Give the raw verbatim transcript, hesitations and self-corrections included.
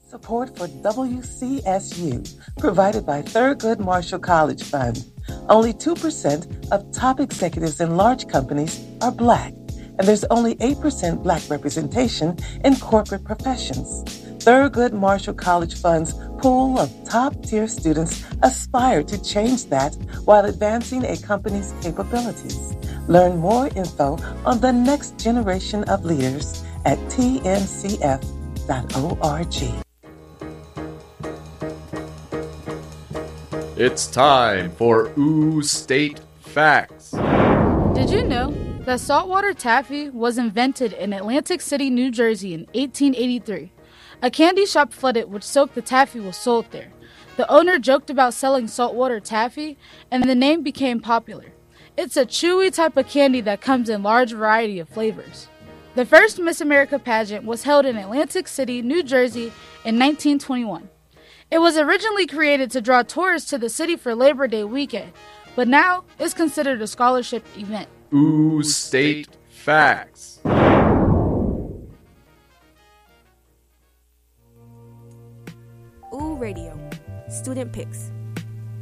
Support for W C S U, provided by Thurgood Marshall College Fund. Only two percent of top executives in large companies are Black, and there's only eight percent Black representation in corporate professions. Thurgood Marshall College Fund's pool of top-tier students aspire to change that while advancing a company's capabilities. Learn more info on the next generation of leaders at T M C F dot org. It's time for Ooh State Facts. Did you know that saltwater taffy was invented in Atlantic City, New Jersey in eighteen eighty-three? A candy shop flooded which soaked the taffy was sold there. The owner joked about selling saltwater taffy, and the name became popular. It's a chewy type of candy that comes in large variety of flavors. The first Miss America pageant was held in Atlantic City, New Jersey in nineteen twenty-one. It was originally created to draw tourists to the city for Labor Day weekend, but now it's considered a scholarship event. Ooh State Facts. Ooh Radio, Student Picks.